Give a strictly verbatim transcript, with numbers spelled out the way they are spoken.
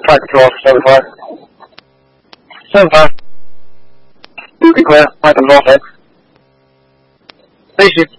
Flight control, seven five. seven five. Be clear, flight control six. Station.